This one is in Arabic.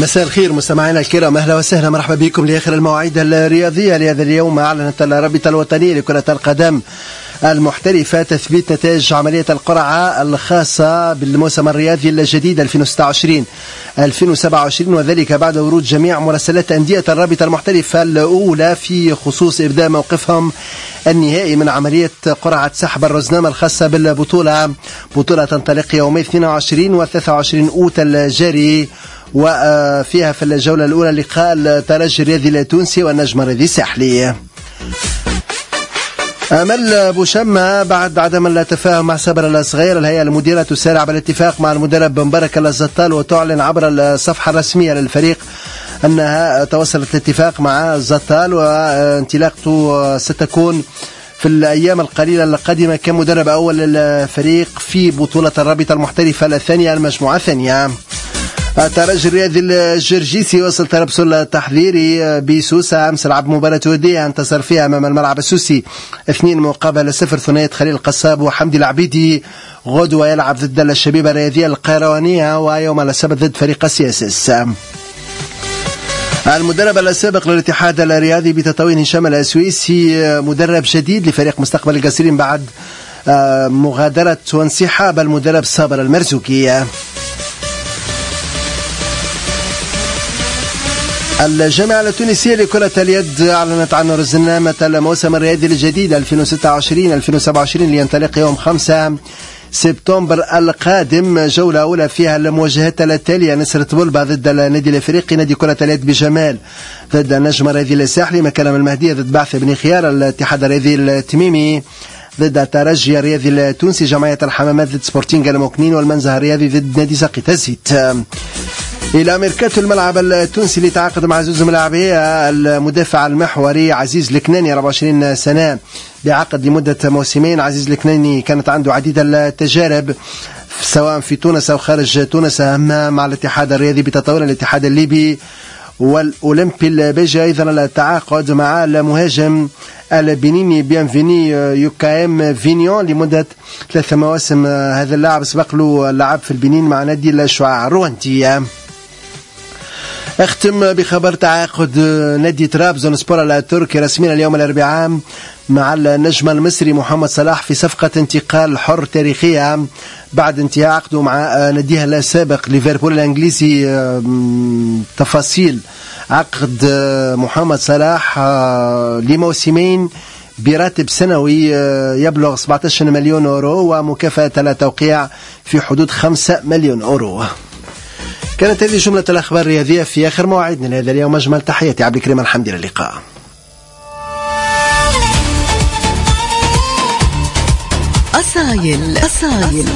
مساء الخير مستمعينا الكرام، اهلا وسهلا، مرحبا بكم لاخر المواعيد الرياضيه لهذا اليوم. اعلنت الرابطه الوطنيه لكره القدم المحترفه تثبيت نتائج عمليه القرعه الخاصه بالموسم الرياضي الجديد 2026-2027، وذلك بعد ورود جميع مراسلات انديه الرابطه المحترفه الاولى في خصوص ابداء موقفهم النهائي من عمليه قرعه سحب الرزنامه الخاصه بالبطوله. بطوله تنطلق يومي 22 و 23 اوت الجاري، وفيها في الجولة الأولى لقاء الترجي الرياضي التونسي والنجم الرياضي الساحلي. أمل بوشمة بعد عدم التفاهم مع صابر الصغير، الهيئة المديرة تسارع بالاتفاق مع المدرب مبارك الزطال وتعلن عبر الصفحة الرسمية للفريق أنها توصلت الاتفاق مع الزطال وانطلاقته ستكون في الأيام القليلة القادمة كمدرب أول للفريق في بطولة الرابطة المحترفة الثانية المجموعة الثانية. الترجي الرياضي الجرجيسي وصل تربصل التحضيري بسوسة أمس لعب مباراة ودية انتصر فيها أمام الملعب السوسي 2-0 ثنائية خليل القصاب وحمدي العبيدي. غدوة يلعب ضد الشبيبة الرياضية القيروانية، ويوم السبت ضد فريق السياسس. المدرب السابق للاتحاد الرياضي بتطاوين هشام السويسي مدرب جديد لفريق مستقبل القصيرين بعد مغادرة وانسحاب المدرب صابر المرزوقي. الجامعة التونسية لكرة اليد أعلنت عن رزنامة الموسم الرياضي الجديد 2026-2027 لينطلق يوم 5 سبتمبر القادم. جولة أولى فيها المواجهات التالية: نصرة بولبا ضد النادي الأفريقي، نادي كرة اليد بجمال ضد النجم الرياضي الساحلي، مكالم المهدية ضد بعث بن خيار، الاتحاد الرياضي التميمي ضد الترجي الرياضي التونسي، جمعية الحمامات ضد سبورتينغ المكنين، والمنزه الرياضي ضد نادي ساقية الزيت. إلى ميركاتو الملعب التونسي اللي تعاقد مع زوز ملاعبيه المدافع المحوري عزيز الكناني 24 سنة بعقد لمدة موسمين. عزيز الكناني كانت عنده عديد التجارب سواء في تونس أو خارج تونس، أما مع الاتحاد الرياضي بتطاول الاتحاد الليبي والأولمبي البيجي. أيضا التعاقد مع المهاجم البنيني بيانفيني يوكايم فينيون لمدة 3 مواسم. هذا اللاعب سبق له اللعب في البنين مع نادي الشعاع الرواندي. اختم بخبر تعاقد نادي طرابزون سبور التركي رسميا اليوم الأربعاء مع النجم المصري محمد صلاح في صفقة انتقال حر تاريخية بعد انتهاء عقده مع ناديها السابق ليفربول الانجليزي. تفاصيل عقد محمد صلاح لموسمين براتب سنوي يبلغ 17 مليون يورو ومكافأة التوقيع في حدود 5 مليون يورو. كانت هذه جملة الأخبار الرياضية في آخر مواعيدنا لهذا اليوم. أجمل تحياتي عبد الكريم الحمد لله. اللقاء أصايل